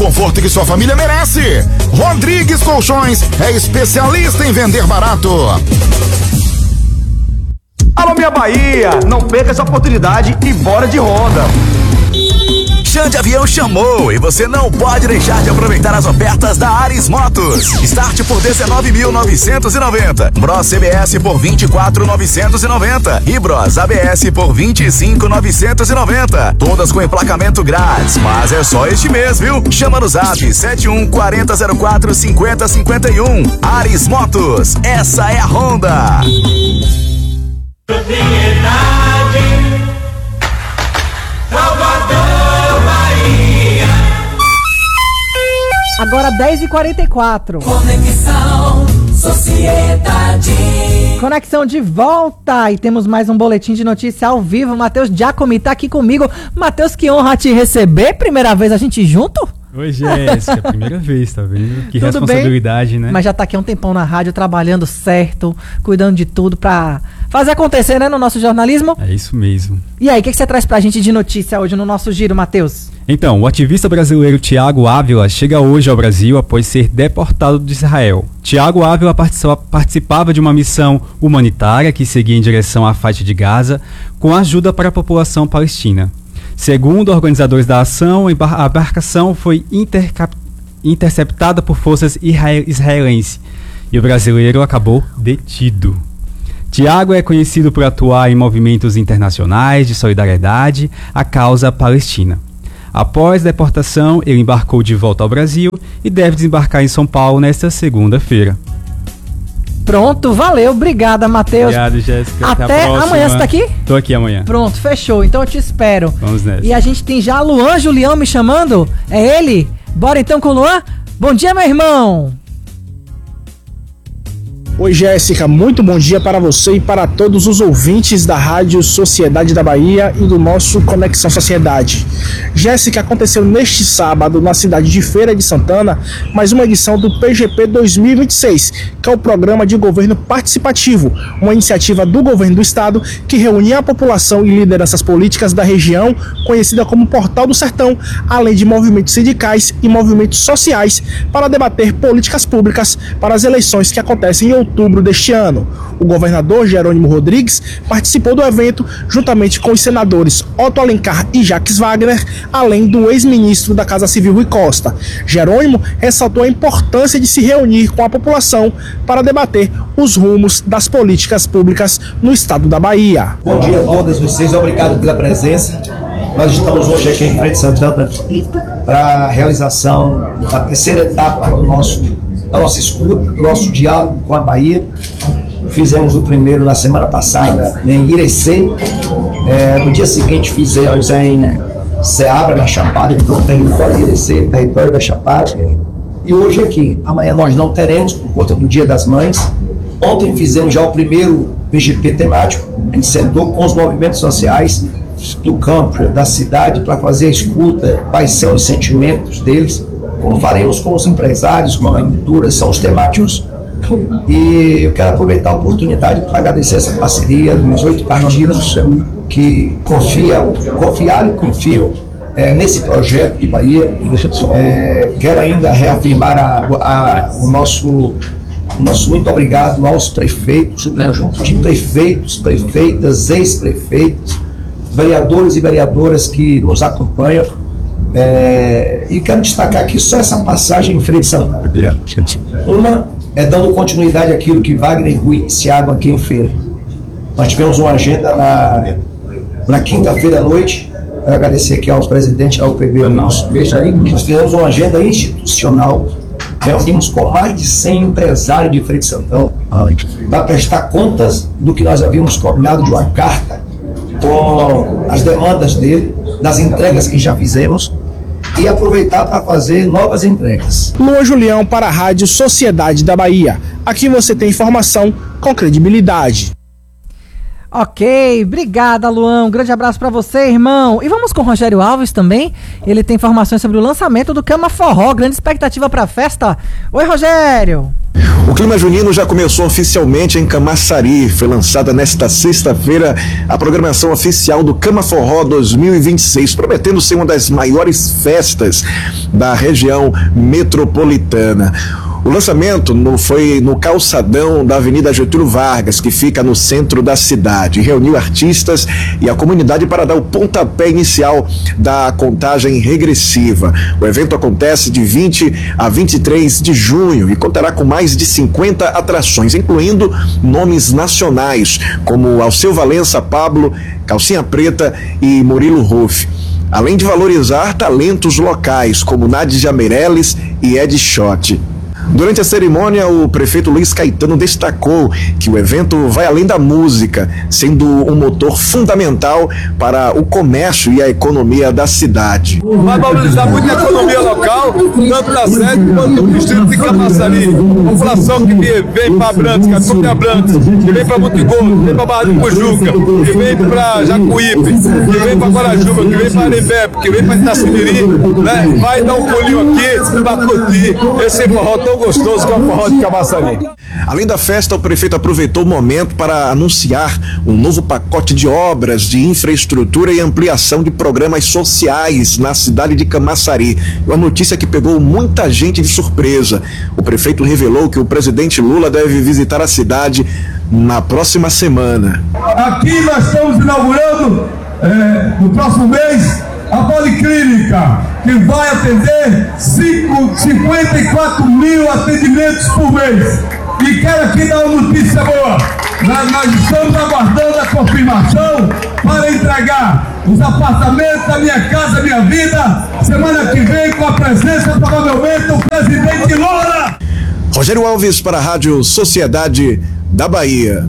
conforto que sua família merece. Rodrigues Colchões é especialista em vender barato. Alô, minha Bahia, não perca essa oportunidade e bora de Honda. Xande Avião chamou e você não pode deixar de aproveitar as ofertas da Ares Motos. Start por R$19.990, Bros CBS por R$24.990 e Bros ABS por R$25.990. Todas com emplacamento grátis, mas é só este mês, viu? Chama no zap 7140045051. Ares Motos, essa é a Honda. Propriedade Salvador, Bahia. Agora 10h44. Conexão Sociedade. Conexão de volta e temos mais um boletim de notícia ao vivo. Matheus Giacomi tá aqui comigo. Matheus, que honra te receber. Primeira vez a gente junto? Oi, Jéssica, primeira vez, tá vendo? Que tudo responsabilidade, bem? né? Mas já tá aqui há um tempão na rádio, trabalhando certo, cuidando de tudo pra fazer acontecer, né, no nosso jornalismo. É isso mesmo. E aí, o que você traz pra gente de notícia hoje no nosso giro, Matheus? Então, o ativista brasileiro Thiago Ávila chega hoje ao Brasil após ser deportado de Israel. Thiago Ávila participava de uma missão humanitária que seguia em direção à faixa de Gaza com ajuda para a população palestina. Segundo organizadores da ação, a embarcação foi interceptada por forças israelenses e o brasileiro acabou detido. Thiago é conhecido por atuar em movimentos internacionais de solidariedade à causa palestina. Após a deportação, ele embarcou de volta ao Brasil e deve desembarcar em São Paulo nesta segunda-feira. Pronto, valeu, obrigada, Matheus. Obrigado, Jéssica. Até amanhã, você tá aqui? Tô aqui amanhã. Pronto, fechou, então eu te espero. Vamos nessa. E a gente tem já Luan Julião me chamando, é ele? Bora então com o Luan? Bom dia, meu irmão. Oi, Jéssica, muito bom dia para você e para todos os ouvintes da Rádio Sociedade da Bahia e do nosso Conexão Sociedade. Jéssica, aconteceu neste sábado na cidade de Feira de Santana mais uma edição do PGP 2026, que é o Programa de Governo Participativo, uma iniciativa do governo do estado que reúne a população e lideranças políticas da região, conhecida como Portal do Sertão, além de movimentos sindicais e movimentos sociais, para debater políticas públicas para as eleições que acontecem em outubro deste ano. O governador Jerônimo Rodrigues participou do evento juntamente com os senadores Otto Alencar e Jacques Wagner, além do ex-ministro da Casa Civil Rui Costa. Jerônimo ressaltou a importância de se reunir com a população para debater os rumos das políticas públicas no estado da Bahia. Bom dia a todos vocês, obrigado pela presença. Nós estamos hoje aqui em Feira de Santana para a realização da terceira etapa da nossa escuta, do nosso diálogo com a Bahia. Fizemos o primeiro na semana passada em Irecê, no dia seguinte fizemos em Ceabra, na Chapada, então território de Irecê, território da Chapada, e hoje aqui. Amanhã nós não teremos, por conta do Dia das Mães. Ontem fizemos já o primeiro PGP temático, a gente sentou com os movimentos sociais do campo, da cidade, para fazer a escuta, quais são os sentimentos deles, como faremos com os empresários, com a agricultura, são os temáticos. E eu quero aproveitar a oportunidade para agradecer essa parceria dos 8 partidos que confiaram e confiam nesse projeto de Bahia. Quero ainda reafirmar o nosso muito obrigado aos prefeitos, conjunto de prefeitos, prefeitas, ex-prefeitos, vereadores e vereadoras que nos acompanham. E quero destacar aqui só essa passagem em Feira de Santana. Uma é dando continuidade àquilo que Wagner e Rui iniciaram aqui em Feira. Nós tivemos uma agenda na quinta-feira à noite. Quero agradecer aqui aos presidentes da UPB, nós tivemos uma agenda institucional. Reunimos com mais de 100 empresários de Feira de Santana para prestar contas do que nós havíamos combinado de uma carta com as demandas dele, das entregas que já fizemos, e aproveitar para fazer novas entregas. Luan Julião para a Rádio Sociedade da Bahia. Aqui você tem informação com credibilidade. Ok, obrigada, Luan. Um grande abraço para você, irmão. E vamos com o Rogério Alves também. Ele tem informações sobre o lançamento do Cama Forró. Grande expectativa para a festa. Oi, Rogério. O clima junino já começou oficialmente em Camaçari. Foi lançada nesta sexta-feira a programação oficial do Cama Forró 2026, prometendo ser uma das maiores festas da região metropolitana. O lançamento foi no calçadão da Avenida Getúlio Vargas, que fica no centro da cidade. Reuniu artistas e a comunidade para dar o pontapé inicial da contagem regressiva. O evento acontece de 20 a 23 de junho e contará com mais de 50 atrações, incluindo nomes nacionais, como Alceu Valença, Pablo, Calcinha Preta e Murilo Ruff. Além de valorizar talentos locais, como Nádia Meirelles e Ed Schott. Durante a cerimônia, o prefeito Luiz Caetano destacou que o evento vai além da música, sendo um motor fundamental para o comércio e a economia da cidade. Vai valorizar muito a economia local, tanto da sede quanto do distrito de Camaçari. A população que vem para Abrantes, Catupia Abrantes, que vem para Mutigô, que vem para Barra do Pujuca, que vem para Jacuípe, que vem para Guarajuba, que vem para Arembepe, que vem para Itacimiri, né? Vai dar um pulinho aqui para curtir esse forró tão gostoso que é o forró de Camaçari. Além da festa, o prefeito aproveitou o momento para anunciar um novo pacote de obras de infraestrutura e ampliação de programas sociais na cidade de Camaçari. Uma notícia que pegou muita gente de surpresa. O prefeito revelou que o presidente Lula deve visitar a cidade na próxima semana. Aqui nós estamos inaugurando, no próximo mês, a Policlínica, que vai atender 54 mil atendimentos por mês. E quero aqui dar uma notícia boa. Nós estamos aguardando a confirmação para entregar os apartamentos da Minha Casa Minha Vida semana que vem, com a presença, provavelmente, do presidente Lula. Rogério Alves para a Rádio Sociedade da Bahia.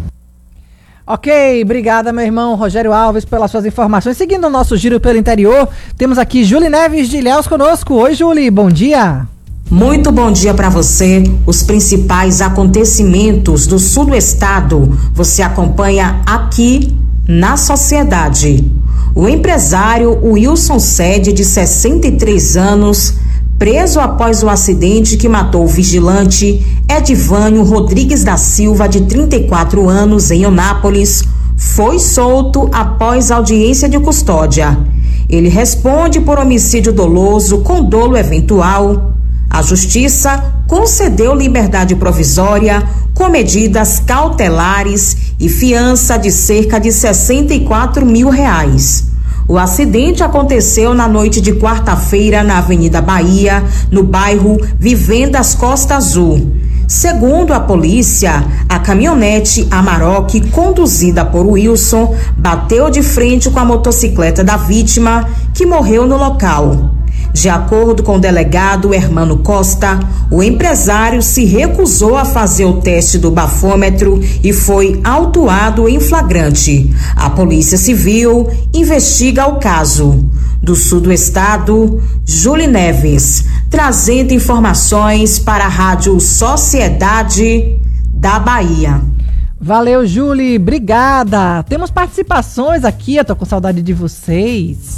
Ok, obrigada, meu irmão Rogério Alves, pelas suas informações. Seguindo o nosso giro pelo interior, temos aqui Julie Neves de Ilhéus conosco. Oi, Julie, bom dia. Muito bom dia para você. Os principais acontecimentos do sul do estado você acompanha aqui na Sociedade. O empresário Wilson Sede, de 63 anos, preso após o acidente que matou o vigilante Edivânio Rodrigues da Silva, de 34 anos, em Eunápolis, foi solto após audiência de custódia. Ele responde por homicídio doloso com dolo eventual. A Justiça concedeu liberdade provisória com medidas cautelares e fiança de cerca de R$64 mil. O acidente aconteceu na noite de quarta-feira na Avenida Bahia, no bairro Vivendas Costa Azul. Segundo a polícia, a caminhonete Amarok, conduzida por Wilson, bateu de frente com a motocicleta da vítima, que morreu no local. De acordo com o delegado Hermano Costa, o empresário se recusou a fazer o teste do bafômetro e foi autuado em flagrante. A Polícia Civil investiga o caso. Do sul do estado, Julie Neves, trazendo informações para a Rádio Sociedade da Bahia. Valeu, Julie, obrigada. Temos participações aqui, eu tô com saudade de vocês.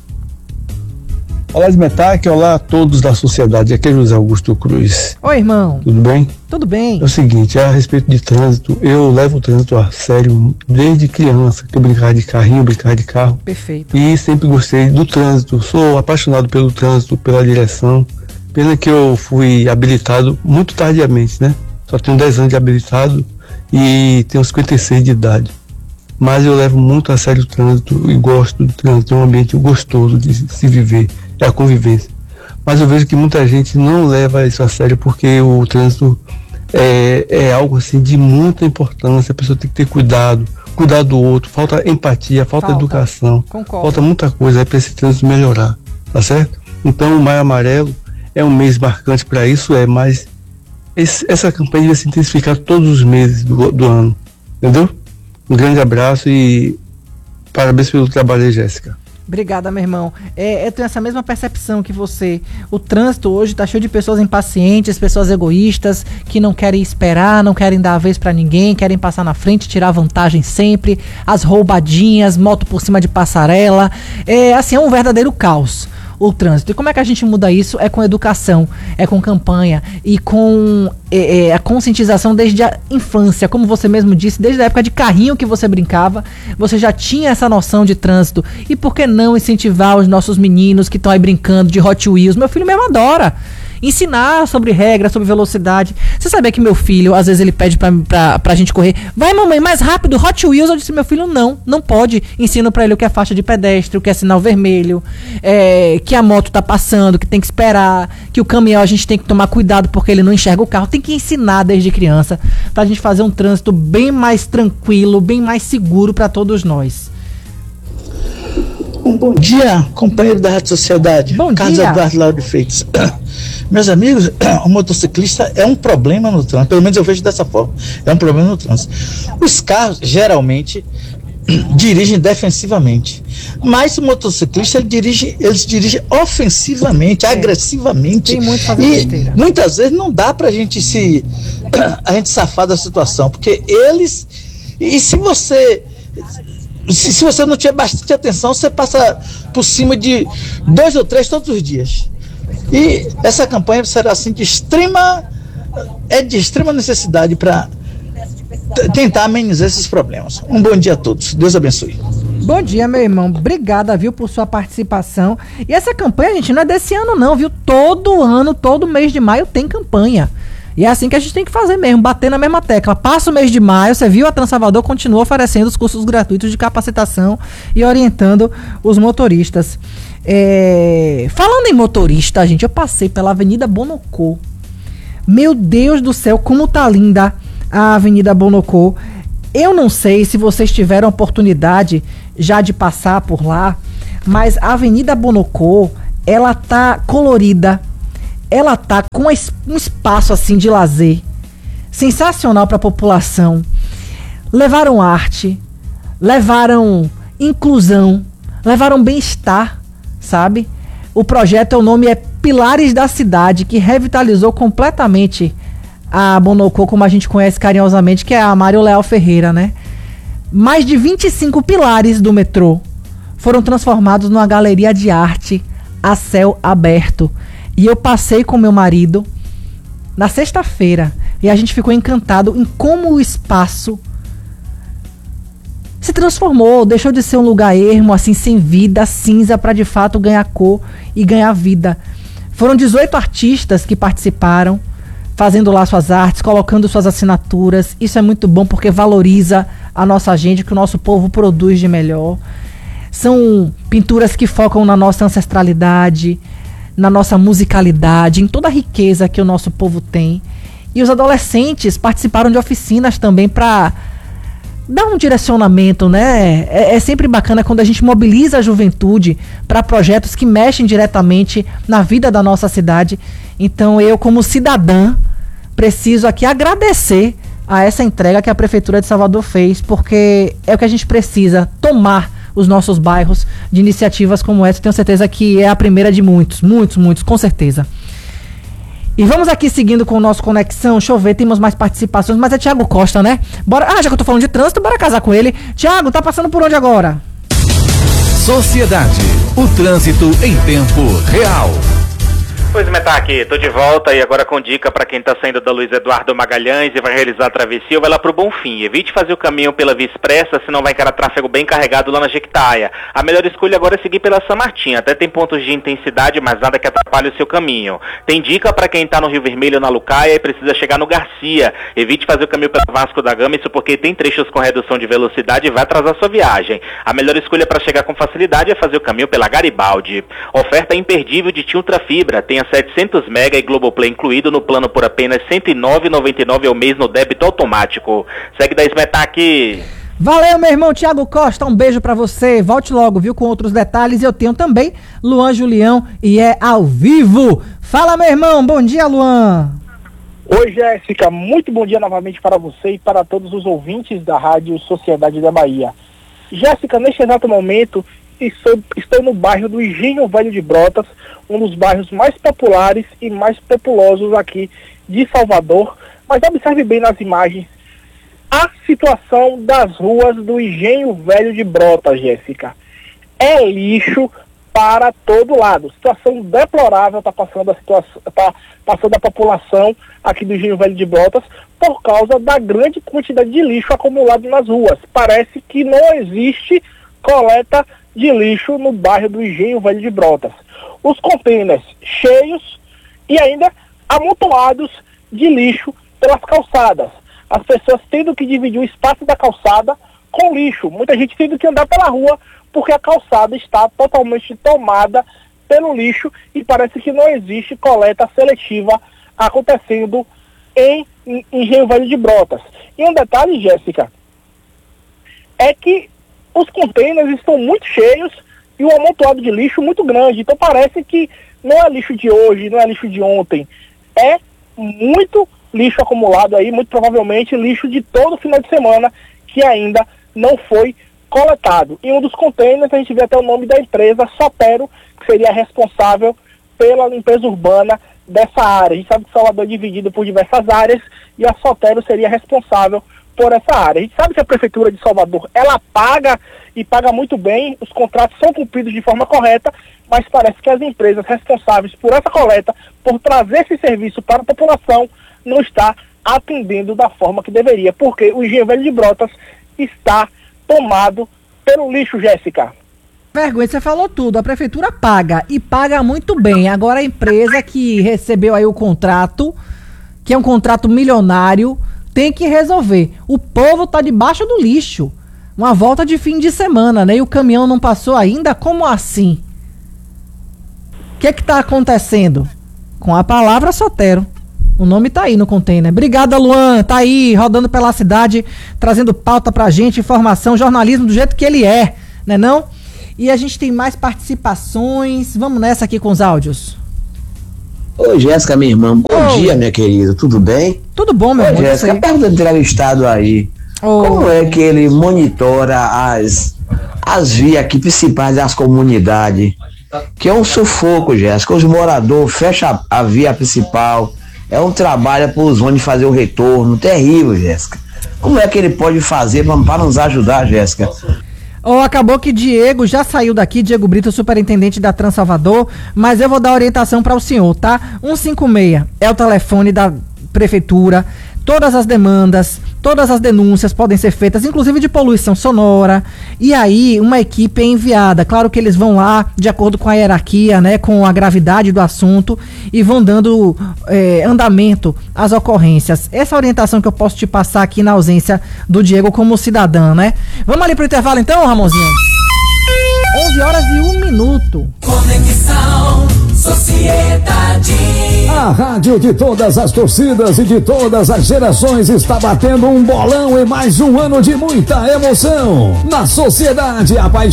Olá, Esmetac, olá a todos da sociedade, aqui é José Augusto Cruz. Oi, irmão. Tudo bem? Tudo bem. É o seguinte, a respeito de trânsito, eu levo o trânsito a sério desde criança, que eu brincava de carrinho, brincava de carro. Perfeito. E sempre gostei do trânsito, sou apaixonado pelo trânsito, pela direção. Pena que eu fui habilitado muito tardiamente, né? Só tenho 10 anos de habilitado e tenho 56 de idade. Mas eu levo muito a sério o trânsito e gosto do trânsito, é um ambiente gostoso de se viver. É a convivência. Mas eu vejo que muita gente não leva isso a sério, porque o trânsito é algo assim de muita importância. A pessoa tem que ter cuidado do outro, falta empatia, falta educação, Concordo. falta muita coisa para esse trânsito melhorar, tá certo? Então o Maio Amarelo é um mês marcante para isso, mas essa campanha vai se intensificar todos os meses do ano, entendeu? Um grande abraço e parabéns pelo trabalho aí, Jéssica. Obrigada, meu irmão. Eu tenho essa mesma percepção que você. O trânsito hoje tá cheio de pessoas impacientes, pessoas egoístas, que não querem esperar, não querem dar a vez pra ninguém, querem passar na frente, tirar vantagem sempre, as roubadinhas, moto por cima de passarela. É um verdadeiro caos. o trânsito. E como é que a gente muda isso? É com educação, é com campanha e com a conscientização desde a infância. Como você mesmo disse, desde a época de carrinho que você brincava, você já tinha essa noção de trânsito. E por que não incentivar os nossos meninos que estão aí brincando de Hot Wheels? Meu filho mesmo adora ensinar sobre regras, sobre velocidade. Você sabia que meu filho, às vezes ele pede pra gente correr, vai mamãe, mais rápido, Hot Wheels. Eu disse, meu filho, não pode. Ensino pra ele o que é faixa de pedestre, o que é sinal vermelho, que a moto tá passando, que tem que esperar, que o caminhão a gente tem que tomar cuidado porque ele não enxerga o carro. Tem que ensinar desde criança pra gente fazer um trânsito bem mais tranquilo, bem mais seguro pra todos nós. Um bom dia, companheiro da Rádio Sociedade. Bom Carlos dia. Eduardo Lauro de Freitas. Meus amigos, o motociclista é um problema no trânsito, pelo menos eu vejo dessa forma, é um problema no trânsito. Os carros, geralmente, dirigem defensivamente, mas o motociclista, eles dirigem ofensivamente, agressivamente. Tem muito fazer besteira. Muitas vezes não dá pra gente a gente safar da situação, porque eles, e se você não tiver bastante atenção, você passa por cima de 2 ou 3 todos os dias. E essa campanha será assim de extrema necessidade para tentar amenizar esses problemas. Um bom dia a todos. Deus abençoe. Bom dia, meu irmão. Obrigada, viu, por sua participação. E essa campanha, gente, não é desse ano não, viu? Todo ano, todo mês de maio tem campanha. E é assim que a gente tem que fazer mesmo, bater na mesma tecla. Passa o mês de maio, você viu, a Transalvador continua oferecendo os cursos gratuitos de capacitação e orientando os motoristas. Falando em motorista, gente, eu passei pela Avenida Bonocô. Meu Deus do céu, como tá linda a Avenida Bonocô. Eu não sei se vocês tiveram oportunidade já de passar por lá, mas a Avenida Bonocô, ela tá colorida. Ela tá com um espaço assim de lazer sensacional para a população. Levaram arte, levaram inclusão, levaram bem-estar, sabe? O projeto, o nome é Pilares da Cidade, que revitalizou completamente a Bonocô, como a gente conhece carinhosamente, que é a Mário Leal Ferreira, né? Mais de 25 pilares do metrô foram transformados numa galeria de arte a céu aberto. E eu passei com meu marido na sexta-feira e a gente ficou encantado em como o espaço se transformou, deixou de ser um lugar ermo, assim, sem vida, cinza, para de fato ganhar cor e ganhar vida. Foram 18 artistas que participaram, fazendo lá suas artes, colocando suas assinaturas. Isso é muito bom porque valoriza a nossa gente, o que o nosso povo produz de melhor. São pinturas que focam na nossa ancestralidade, na nossa musicalidade, em toda a riqueza que o nosso povo tem. E os adolescentes participaram de oficinas também para dar um direcionamento, né? É sempre bacana quando a gente mobiliza a juventude para projetos que mexem diretamente na vida da nossa cidade. Então eu, como cidadã, preciso aqui agradecer a essa entrega que a Prefeitura de Salvador fez, porque é o que a gente precisa, tomar os nossos bairros de iniciativas como essa. Tenho certeza que é a primeira de muitos, com certeza. E vamos aqui seguindo com o nosso Conexão. Deixa eu ver, temos mais participações, mas é Thiago Costa, né? Bora, já que eu tô falando de trânsito, bora casar com ele. Thiago, tá passando por onde agora? Sociedade, o trânsito em tempo real. Pois, Metaque, tô de volta e agora com dica para quem tá saindo da Luiz Eduardo Magalhães e vai realizar a travessia, vai lá pro Bonfim. Evite fazer o caminho pela Via Expressa, senão vai encarar tráfego bem carregado lá na Jequitaia. A melhor escolha agora é seguir pela São Martim. Até tem pontos de intensidade, mas nada que atrapalhe o seu caminho. Tem dica para quem tá no Rio Vermelho, na Lucaia, e precisa chegar no Garcia. Evite fazer o caminho pela Vasco da Gama, isso porque tem trechos com redução de velocidade e vai atrasar sua viagem. A melhor escolha para chegar com facilidade é fazer o caminho pela Garibaldi. Oferta imperdível de TIM Ultra Fibra. Tem 700 mega e Globoplay incluído no plano por apenas R$ 109,99 ao mês no débito automático. Segue da Smetaki. Valeu, meu irmão Thiago Costa, um beijo pra você. Volte logo, viu, com outros detalhes. Eu tenho também Luan Julião e é ao vivo. Fala, meu irmão, bom dia, Luan. Oi, Jéssica, muito bom dia novamente para você e para todos os ouvintes da Rádio Sociedade da Bahia. Jéssica, neste exato momento, estou no bairro do Engenho Velho de Brotas, um dos bairros mais populares e mais populosos aqui de Salvador. Mas observe bem nas imagens a situação das ruas do Engenho Velho de Brotas, Jéssica. É lixo para todo lado. Situação deplorável está passando a população aqui do Engenho Velho de Brotas por causa da grande quantidade de lixo acumulado nas ruas. Parece que não existe coleta de lixo no bairro do Engenho Velho de Brotas. Os contêineres cheios e ainda amontoados de lixo pelas calçadas. As pessoas tendo que dividir o espaço da calçada com lixo. Muita gente tendo que andar pela rua porque a calçada está totalmente tomada pelo lixo e parece que não existe coleta seletiva acontecendo em Engenho Velho de Brotas. E um detalhe, Jéssica, é que os contêineres estão muito cheios e um amontoado de lixo muito grande. Então parece que não é lixo de hoje, não é lixo de ontem. É muito lixo acumulado aí, muito provavelmente lixo de todo final de semana que ainda não foi coletado. Em um dos contêineres a gente vê até o nome da empresa, Sotero, que seria responsável pela limpeza urbana dessa área. A gente sabe que Salvador é dividido por diversas áreas e a Sotero seria responsável por essa área. A gente sabe que a Prefeitura de Salvador, ela paga e paga muito bem, os contratos são cumpridos de forma correta, mas parece que as empresas responsáveis por essa coleta, por trazer esse serviço para a população, não está atendendo da forma que deveria, porque o Engenho Velho de Brotas está tomado pelo lixo, Jéssica. Vergonha, você falou tudo. A prefeitura paga e paga muito bem. Agora a empresa que recebeu aí o contrato, que é um contrato milionário, tem que resolver. O povo tá debaixo do lixo. Uma volta de fim de semana, né? E o caminhão não passou ainda? Como assim? O que tá acontecendo? Com a palavra Sotero. O nome tá aí no container. Obrigada, Luan. Tá aí, rodando pela cidade, trazendo pauta pra gente, informação, jornalismo do jeito que ele é, né não? E a gente tem mais participações. Vamos nessa aqui com os áudios. Oi, Jéssica, minha irmã. Bom dia, minha querida. Tudo bem? Tudo bom, meu irmão. Jéssica, pergunta do entrevistado aí. Como é que ele monitora as vias aqui principais das comunidades? Que é um sufoco, Jéssica. Os moradores fecham a via principal. É um trabalho para os ônibus fazer o retorno. Terrível, Jéssica. Como é que ele pode fazer para nos ajudar, Jéssica? Acabou que Diego já saiu daqui, Diego Brito, superintendente da Transalvador, mas eu vou dar orientação para o senhor, tá? 156 é o telefone da prefeitura. Todas as demandas, todas as denúncias podem ser feitas, inclusive de poluição sonora. E aí, uma equipe é enviada. Claro que eles vão lá, de acordo com a hierarquia, né, com a gravidade do assunto, e vão dando andamento às ocorrências. Essa orientação que eu posso te passar aqui na ausência do Diego como cidadã, né? Vamos ali pro intervalo então, Ramonzinho? 11h01. Conexão Sociedade. A rádio de todas as torcidas e de todas as gerações está batendo um bolão e mais um ano de muita emoção. Na Sociedade, a paixão